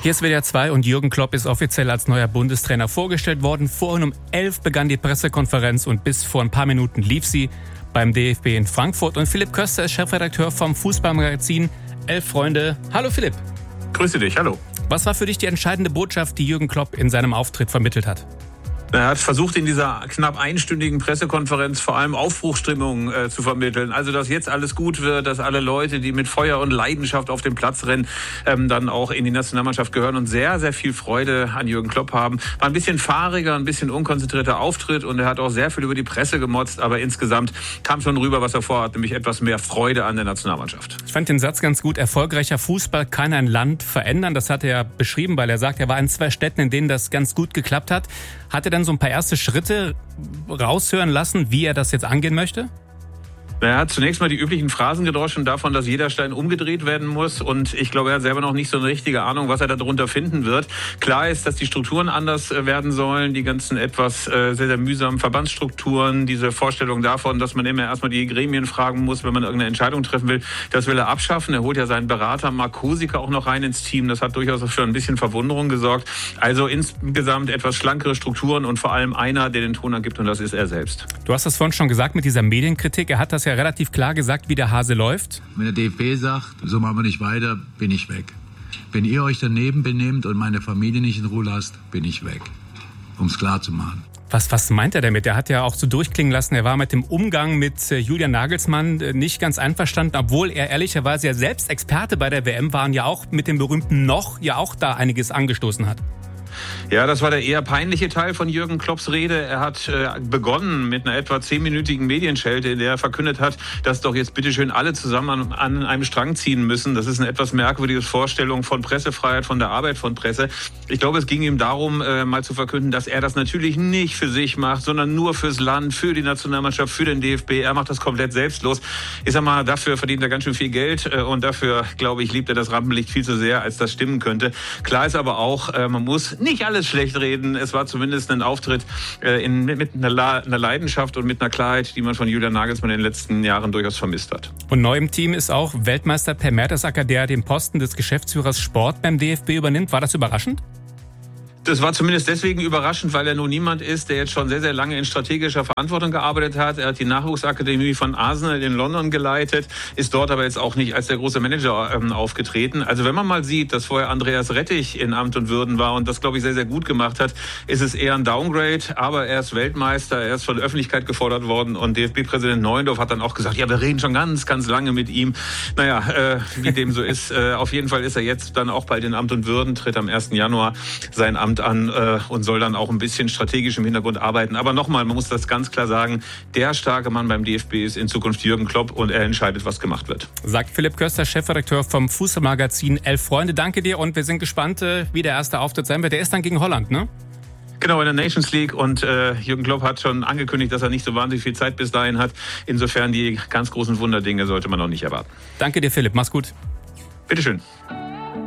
Hier ist WDR 2 und Jürgen Klopp ist offiziell als neuer Bundestrainer vorgestellt worden. Vorhin um 11 begann die Pressekonferenz und bis vor ein paar Minuten lief sie beim DFB in Frankfurt. Und Philipp Köster ist Chefredakteur vom Fußballmagazin Elf Freunde. Hallo Philipp. Grüße dich, hallo. Was war für dich die entscheidende Botschaft, die Jürgen Klopp in seinem Auftritt vermittelt hat? Er hat versucht, in dieser knapp einstündigen Pressekonferenz vor allem Aufbruchsstimmung zu vermitteln. Also, dass jetzt alles gut wird, dass alle Leute, die mit Feuer und Leidenschaft auf den Platz rennen, dann auch in die Nationalmannschaft gehören und sehr, sehr viel Freude an Jürgen Klopp haben. War ein bisschen fahriger, ein bisschen unkonzentrierter Auftritt und er hat auch sehr viel über die Presse gemotzt, aber insgesamt kam schon rüber, was er vorhat, nämlich etwas mehr Freude an der Nationalmannschaft. Ich fand den Satz ganz gut. Erfolgreicher Fußball kann ein Land verändern. Das hat er beschrieben, weil er sagt, er war in 2 Städten, in denen das ganz gut geklappt hat. Hat er dann so ein paar erste Schritte raushören lassen, wie er das jetzt angehen möchte? Er hat zunächst mal die üblichen Phrasen gedroschen davon, dass jeder Stein umgedreht werden muss. Und ich glaube, er hat selber noch nicht so eine richtige Ahnung, was er darunter finden wird. Klar ist, dass die Strukturen anders werden sollen. Die ganzen etwas sehr, sehr mühsamen Verbandsstrukturen, diese Vorstellung davon, dass man immer erstmal die Gremien fragen muss, wenn man irgendeine Entscheidung treffen will, das will er abschaffen. Er holt ja seinen Berater Marc Kosiker auch noch rein ins Team. Das hat durchaus für ein bisschen Verwunderung gesorgt. Also insgesamt etwas schlankere Strukturen und vor allem einer, der den Ton angibt, und das ist er selbst. Du hast das vorhin schon gesagt mit dieser Medienkritik. Er hat das ja relativ klar gesagt, wie der Hase läuft. Wenn der DFB sagt, so machen wir nicht weiter, bin ich weg. Wenn ihr euch daneben benehmt und meine Familie nicht in Ruhe lasst, bin ich weg. Um es klar zu machen. Was meint er damit? Er hat ja auch so durchklingen lassen, er war mit dem Umgang mit Julian Nagelsmann nicht ganz einverstanden, obwohl er ehrlicherweise ja selbst Experte bei der WM war und ja auch mit dem berühmten Noch ja auch da einiges angestoßen hat. Ja, das war der eher peinliche Teil von Jürgen Klopps Rede. Er hat begonnen mit einer etwa 10-minütigen Medienschelte, in der er verkündet hat, dass doch jetzt bitteschön alle zusammen an einem Strang ziehen müssen. Das ist eine etwas merkwürdige Vorstellung von Pressefreiheit, von der Arbeit von Presse. Ich glaube, es ging ihm darum, mal zu verkünden, dass er das natürlich nicht für sich macht, sondern nur fürs Land, für die Nationalmannschaft, für den DFB. Er macht das komplett selbstlos. Ich sag mal, dafür verdient er ganz schön viel Geld und dafür, glaube ich, liebt er das Rampenlicht viel zu sehr, als das stimmen könnte. Klar ist aber auch, man muss nicht alles schlecht reden. Es war zumindest ein Auftritt mit einer Leidenschaft und mit einer Klarheit, die man von Julian Nagelsmann in den letzten Jahren durchaus vermisst hat. Und neu im Team ist auch Weltmeister Per Mertesacker, der den Posten des Geschäftsführers Sport beim DFB übernimmt. War das überraschend? Das war zumindest deswegen überraschend, weil er nun niemand ist, der jetzt schon sehr, sehr lange in strategischer Verantwortung gearbeitet hat. Er hat die Nachwuchsakademie von Arsenal in London geleitet, ist dort aber jetzt auch nicht als der große Manager aufgetreten. Also wenn man mal sieht, dass vorher Andreas Rettich in Amt und Würden war und das, glaube ich, sehr, sehr gut gemacht hat, ist es eher ein Downgrade. Aber er ist Weltmeister, er ist von der Öffentlichkeit gefordert worden und DFB-Präsident Neuendorf hat dann auch gesagt, ja, wir reden schon ganz, ganz lange mit ihm. Naja, wie dem so ist, auf jeden Fall ist er jetzt dann auch bald in Amt und Würden, tritt am 1. Januar sein Amt an und soll dann auch ein bisschen strategisch im Hintergrund arbeiten. Aber nochmal, man muss das ganz klar sagen, der starke Mann beim DFB ist in Zukunft Jürgen Klopp und er entscheidet, was gemacht wird. Sagt Philipp Köster, Chefredakteur vom Fußballmagazin Elf Freunde. Danke dir und wir sind gespannt, wie der erste Auftritt sein wird. Der ist dann gegen Holland, ne? Genau, in der Nations League und Jürgen Klopp hat schon angekündigt, dass er nicht so wahnsinnig viel Zeit bis dahin hat. Insofern die ganz großen Wunderdinge sollte man noch nicht erwarten. Danke dir, Philipp. Mach's gut. Bitteschön.